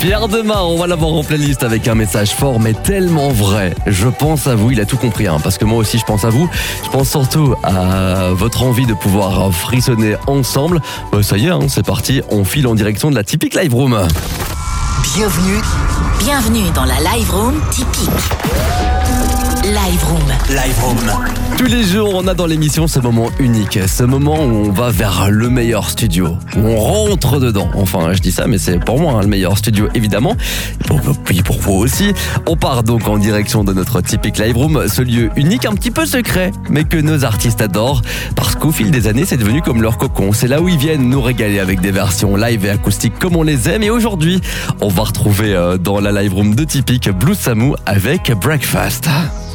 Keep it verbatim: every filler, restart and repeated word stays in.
Pierre Demar, on va l'avoir en playlist avec un message fort mais tellement vrai. Je pense à vous, il a tout compris, hein, parce que moi aussi je pense à vous. Je pense surtout à votre envie de pouvoir frissonner ensemble. Bah, ça y est, hein, c'est parti, on file en direction de la Typique Live Room. Bienvenue. Bienvenue dans la Live Room Typique. Live Room. Live Room. Tous les jours, on a dans l'émission ce moment unique, ce moment où on va vers le meilleur studio, où on rentre dedans. Enfin, je dis ça, mais c'est pour moi hein, le meilleur studio, évidemment. Pour, puis pour vous aussi. On part donc en direction de notre Typique Live Room, ce lieu unique, un petit peu secret, mais que nos artistes adorent, parce qu'au fil des années, c'est devenu comme leur cocon. C'est là où ils viennent nous régaler avec des versions live et acoustiques comme on les aime. Et aujourd'hui, on va retrouver euh, dans la Live Room de Typique Blue Samu avec Breakfast.